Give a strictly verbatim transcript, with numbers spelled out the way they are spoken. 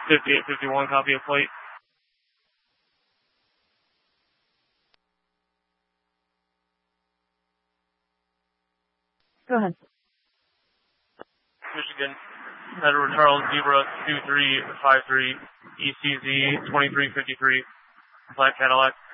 fifty-eight fifty-one, copy of plate. Go ahead. Michigan, Edward Charles Zebra two three five three, E C Z twenty-three fifty-three, Black Cadillac.